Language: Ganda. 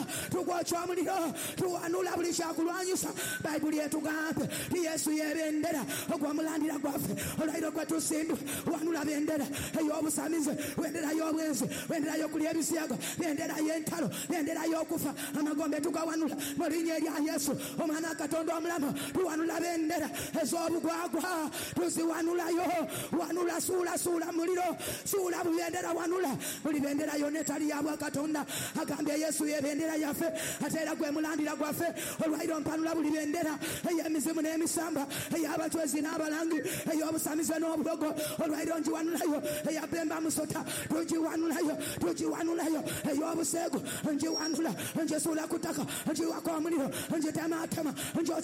tukwokya omuliro, tuwanula buli kyakulwanyisa. Bayibuli etugambe Yesu yebendera ogw'omulandira gwaffe, olwaliro gwe tusimba. Wanula bendera ey'obusamize, bendera y'obwenzi, bendera y'okulya ebisiyaga, bendera y'entalo, bendera y'okufa. Amagombe tugawanula mu linnya erya Yesu omwana Katonda omulamu. Tuwanula bendera ez'obugwagwa, tuziwanulayo. Wanula, suula muliro, suula bendera, wanula buli bendera yonna etali ya Katonda. Agambye Yesu ye bendera yaffe, ate era gwe mulandira gwaffe. Olwaliro mpanula buli bendera ey'emizimu n'emisamba, ey'abatwezi n'abalangi, ey'obusamize n'obulogo. Olwaliro ngiwanulayo, ey'abemba musota tugiwanulayo, ey'obuseego ngiwanula, ngisuula ku ttaka, ngiwaka omuliro, ngitematema,